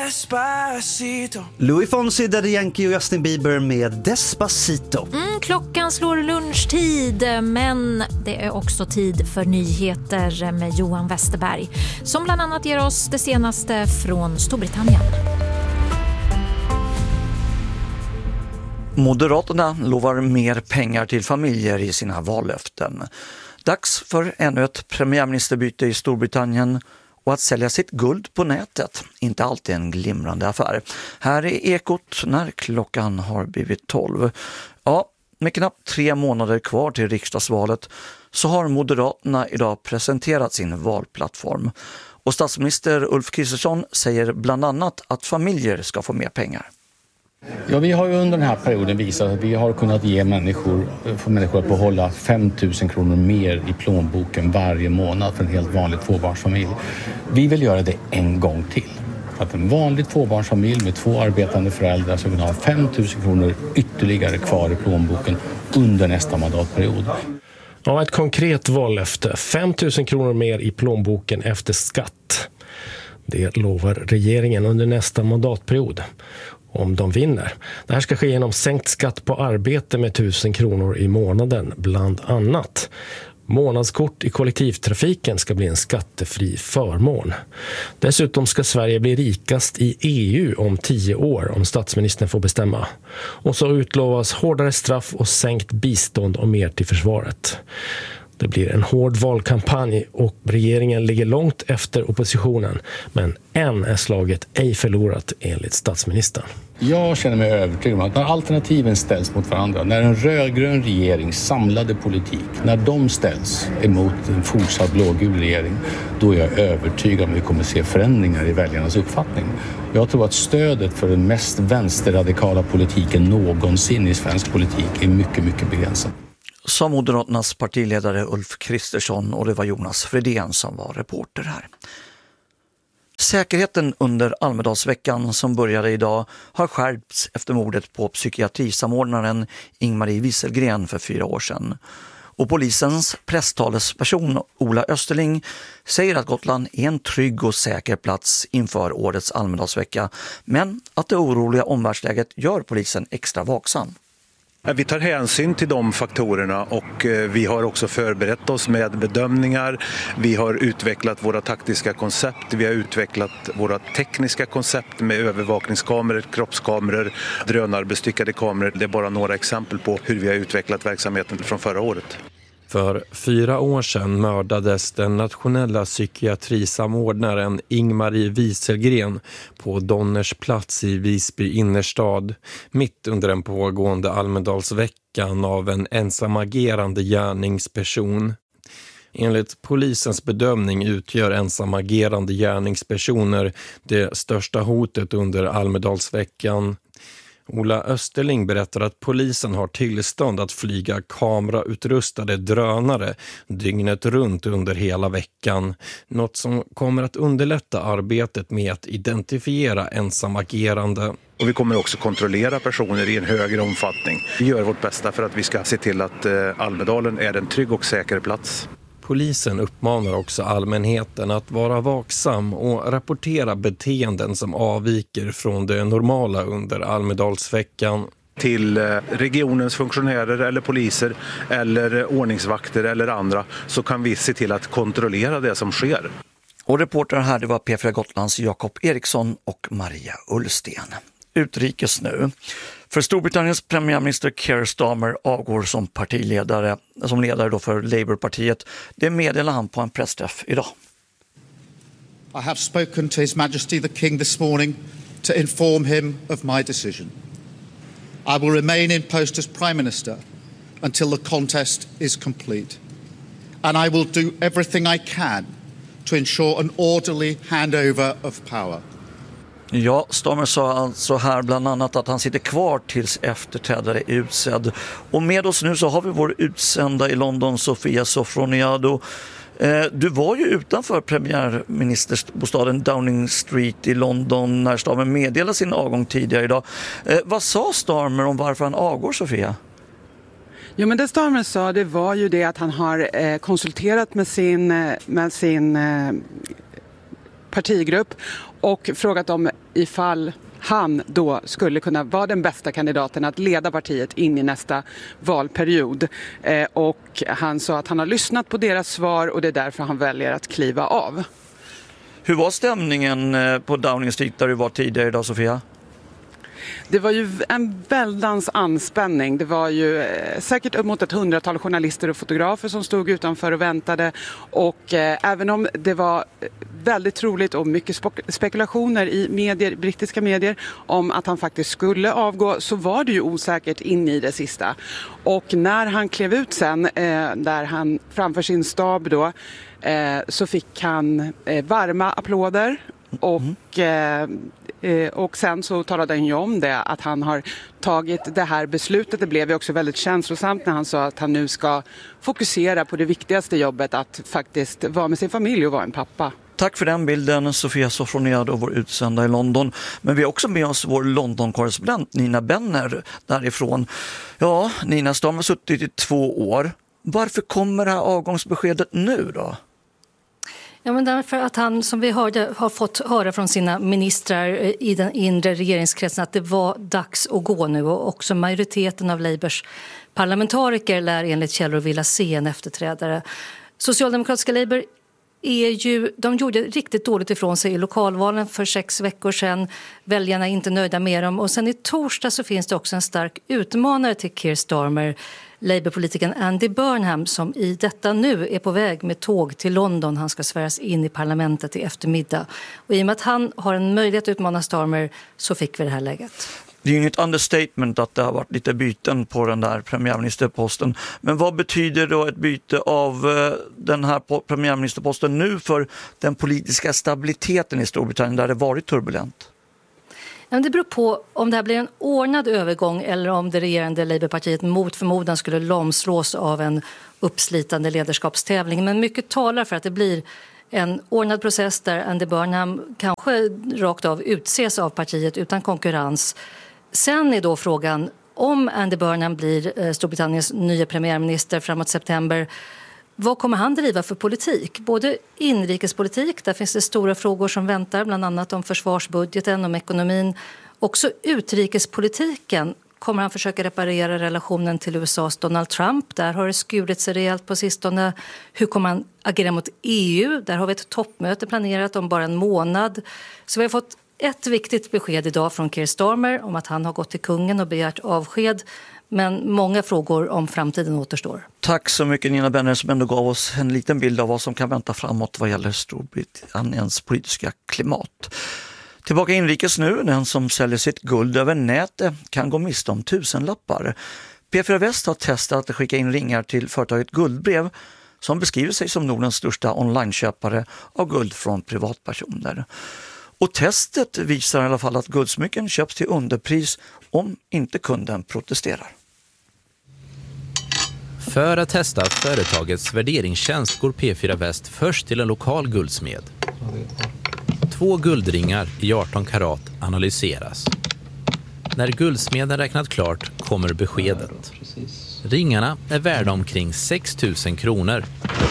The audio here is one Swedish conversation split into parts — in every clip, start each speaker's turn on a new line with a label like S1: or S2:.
S1: Despacito.
S2: Louis Fonsi, Daddy Yankee och Justin Bieber med Despacito.
S3: Klockan slår lunchtid, men det är också tid för nyheter med Johan Westerberg, som bland annat ger oss det senaste från Storbritannien.
S4: Moderaterna lovar mer pengar till familjer i sina vallöften. Dags för ännu ett premiärministerbyte i Storbritannien, och att sälja sitt guld på nätet, inte alltid en glimrande affär. Här är Ekot när klockan har blivit 12. Ja, med knappt 3 månader kvar till riksdagsvalet så har Moderaterna idag presenterat sin valplattform. Och statsminister Ulf Kristersson säger bland annat att familjer ska få mer pengar.
S5: Ja, vi har ju under den här perioden visat att vi har kunnat ge människor att behålla 5 000 kronor mer i plånboken varje månad för en helt vanlig tvåbarnsfamilj. Vi vill göra det en gång till. Att en vanlig tvåbarnsfamilj med 2 arbetande föräldrar ska kunna ha 5 000 kronor ytterligare kvar i plånboken under nästa mandatperiod.
S6: Ja, ett konkret vallöfte. 5 000 kronor mer i plånboken efter skatt. Det lovar regeringen under nästa mandatperiod, om de vinner. Det här ska ske genom sänkt skatt på arbete med 1 000 kronor i månaden, bland annat. Månadskort i kollektivtrafiken ska bli en skattefri förmån. Dessutom ska Sverige bli rikast i EU om 10 år om statsministern får bestämma. Och så utlovas hårdare straff och sänkt bistånd och mer till försvaret. Det blir en hård valkampanj och regeringen ligger långt efter oppositionen. Men än är slaget ej förlorat enligt statsministern.
S5: Jag känner mig övertygad om att när alternativen ställs mot varandra, när en rödgrön regering samlade politik, när de ställs emot en fortsatt blågul regering, då är jag övertygad om att vi kommer se förändringar i väljarnas uppfattning. Jag tror att stödet för den mest vänsterradikala politiken någonsin i svensk politik är mycket, mycket begränsat.
S4: Sa Moderaternas partiledare Ulf Kristersson, och det var Jonas Fredén som var reporter här. Säkerheten under Almedalsveckan som började idag har skärpts efter mordet på psykiatrisamordnaren Ingmarie Wieselgren för 4 år sedan. Och polisens presstalesperson Ola Österling säger att Gotland är en trygg och säker plats inför årets Almedalsvecka, men att det oroliga omvärldsläget gör polisen extra vaksam.
S7: Vi tar hänsyn till de faktorerna och vi har också förberett oss med bedömningar. Vi har utvecklat våra taktiska koncept, vi har utvecklat våra tekniska koncept med övervakningskameror, kroppskameror, drönarbestyckade kameror. Det är bara några exempel på hur vi har utvecklat verksamheten från förra året.
S8: För 4 år sedan mördades den nationella psykiatrisamordnaren Ingmarie Wieselgren på Donners plats i Visby innerstad, mitt under den pågående Almedalsveckan av en ensamagerande gärningsperson. Enligt polisens bedömning utgör ensamagerande gärningspersoner det största hotet under Almedalsveckan. Ola Österling berättar att polisen har tillstånd att flyga kamerautrustade drönare dygnet runt under hela veckan. Något som kommer att underlätta arbetet med att identifiera ensamagerande.
S7: Och vi kommer också kontrollera personer i en högre omfattning. Vi gör vårt bästa för att vi ska se till att Almedalen är en trygg och säker plats.
S8: Polisen uppmanar också allmänheten att vara vaksam och rapportera beteenden som avviker från det normala under Almedalsveckan.
S7: Till regionens funktionärer eller poliser eller ordningsvakter eller andra så kan vi se till att kontrollera det som sker.
S4: Och reportrar här, det var P4 Gotlands Jakob Eriksson och Maria Ullsten. Utrikes nu. För Storbritanniens premiärminister Keir Starmer avgår som partiledare, som ledare då för Labourpartiet. Det meddelar han på en pressträff idag.
S9: I have spoken to His Majesty the King this morning to inform him of my decision. I will remain in post as Prime Minister until the contest is complete. And I will do everything I can to ensure an orderly handover of power.
S4: Ja, Starmer sa alltså här bland annat att han sitter kvar tills efterträdare är utsedd. Och med oss nu så har vi vår utsända i London, Sofia Sofroniado. Du var ju utanför premiärministerbostaden Downing Street i London när Starmer meddelade sin avgång tidigare idag. Vad sa Starmer om varför han avgår, Sofia?
S10: Jo, men det Starmer sa, det var ju det att han har konsulterat med sin partigrupp och frågat dem ifall han då skulle kunna vara den bästa kandidaten att leda partiet in i nästa valperiod. Och han sa att han har lyssnat på deras svar och det är därför han väljer att kliva av.
S4: Hur var stämningen på Downing Street där du var tidigare idag, Sofia?
S10: Det var ju en väldans anspänning. Det var ju säkert upp mot 100-tal journalister och fotografer som stod utanför och väntade. Och även om det var väldigt troligt och mycket spekulationer i medier, brittiska medier om att han faktiskt skulle avgå, så var det ju osäkert in i det sista. Och när han klev ut sen, där han framför sin stab då, så fick han varma applåder och sen så talade han ju om det, att han har tagit det här beslutet. Det blev ju också väldigt känslosamt när han sa att han nu ska fokusera på det viktigaste jobbet, att faktiskt vara med sin familj och vara en pappa.
S4: Tack för den bilden, Sofia Sofroniado, vår utsända i London. Men vi har också med oss vår London-korrespondent Nina Benner därifrån. Ja, Nina Storm har suttit i 2 år. Varför kommer det här avgångsbeskedet nu då?
S1: Ja, men därför att han, som vi hörde, har fått höra från sina ministrar i den inre regeringskretsen att det var dags att gå nu, och också majoriteten av Labours parlamentariker lär enligt källor vilja se en efterträdare. Socialdemokratiska Labour de gjorde riktigt dåligt ifrån sig i lokalvalen för 6 veckor sedan. Väljarna är inte nöjda med dem, och sen i torsdag så finns det också en stark utmanare till Keir Starmer, Labour-politikern Andy Burnham, som i detta nu är på väg med tåg till London. Han ska sväras in i parlamentet i eftermiddag. Och i och med att han har en möjlighet att utmana Starmer så fick vi det här läget.
S4: Det är ju inget understatement att det har varit lite byten på den där premiärministerposten. Men vad betyder då ett byte av den här premiärministerposten nu för den politiska stabiliteten i Storbritannien där det varit turbulent?
S1: Det beror på om det här blir en ordnad övergång eller om det regerande Labourpartiet mot förmodan skulle lamslås av en uppslitande ledarskapstävling. Men mycket talar för att det blir en ordnad process där Andy Burnham kanske rakt av utses av partiet utan konkurrens. Sen är då frågan om Andy Burnham blir Storbritanniens nya premiärminister framåt september. Vad kommer han driva för politik? Både inrikespolitik, där finns det stora frågor som väntar, bland annat om försvarsbudgeten, om ekonomin. Också utrikespolitiken. Kommer han försöka reparera relationen till USAs Donald Trump? Där har det skurit sig rejält på sistone. Hur kommer han agera mot EU? Där har vi ett toppmöte planerat om bara en månad. Så vi har fått ett viktigt besked idag från Keir Starmer om att han har gått till kungen och begärt avsked. Men många frågor om framtiden återstår. Tack så mycket Nina Benner som ändå gav oss en liten bild av vad som kan vänta framåt vad gäller Storbritanniens politiska klimat. Tillbaka inrikes nu, den som säljer sitt guld över nätet kan gå miste om 1000-lappar. P4 Väst har testat att skicka in ringar till företaget Guldbrev som beskriver sig som Nordens största onlineköpare av guld från privatpersoner. Och testet visar i alla fall att guldsmycken köps till underpris om inte kunden protesterar.
S11: För att testa företagets värderingstjänst går P4 Väst först till en lokal guldsmed. 2 guldringar i 18 karat analyseras. När guldsmeden räknat klart kommer beskedet. Ringarna är värda omkring 6 000 kronor.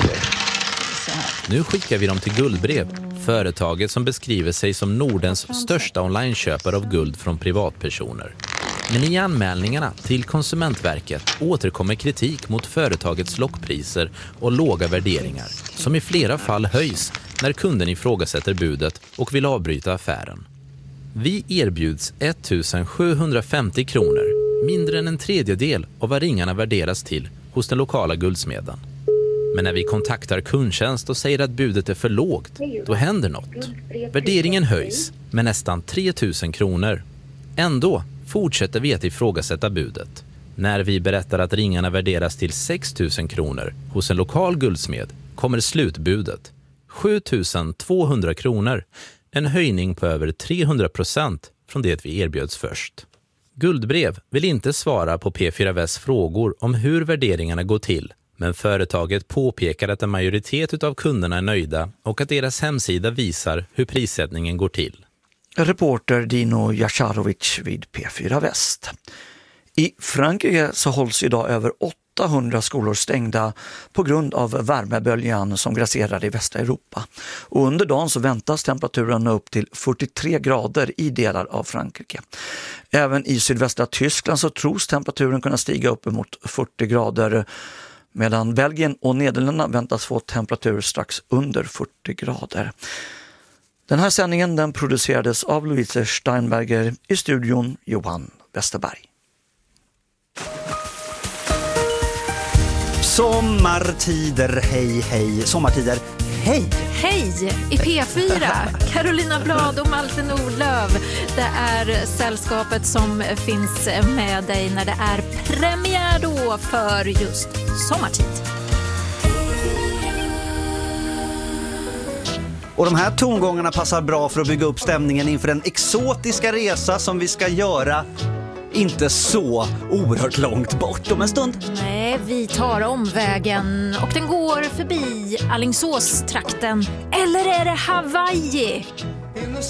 S11: Nu skickar vi dem till Guldbrev, företaget som beskriver sig som Nordens största onlineköpare av guld från privatpersoner. Men i anmälningarna till Konsumentverket återkommer kritik mot företagets lockpriser och låga värderingar, som i flera fall höjs när kunden ifrågasätter budet och vill avbryta affären. Vi erbjuds 1 750 kronor, mindre än en tredjedel av vad ringarna värderas till hos den lokala guldsmeden. Men när vi kontaktar kundtjänst och säger att budet är för lågt, då händer något. Värderingen höjs med nästan 3 000 kronor. Ändå fortsätter vi att ifrågasätta budet. När vi berättar att ringarna värderas till 6 000 kronor hos en lokal guldsmed kommer slutbudet. 7 200 kronor. En höjning på över 300% från det vi erbjöds först. Guldbrev vill inte svara på P4 Västs frågor om hur värderingarna går till. Men företaget påpekar att en majoritet av kunderna är nöjda och att deras hemsida visar hur prissättningen går till.
S4: Reporter Dino Jasharovic vid P4 Väst. I Frankrike så hålls idag över 800 skolor stängda på grund av värmeböljan som grasserar i västra Europa. Och under dagen så väntas temperaturen nå upp till 43 grader i delar av Frankrike. Även i sydvästra Tyskland så tros temperaturen kunna stiga upp emot 40 grader, medan Belgien och Nederländerna väntas få temperatur strax under 40 grader. Den här sändningen den producerades av Louise Steinberger, i studion Johan Westerberg.
S2: Sommartider, hej, hej. Sommartider, hej.
S3: Hej! I P4, Carolina Blad och Malte Nordlöf. Det är sällskapet som finns med dig när det är premiär då för just sommartid.
S2: Och de här tongångarna passar bra för att bygga upp stämningen inför den exotiska resa som vi ska göra inte så oerhört långt bort om en stund.
S3: Nej, vi tar omvägen och den går förbi Alingsås-trakten. Eller är det Hawaii?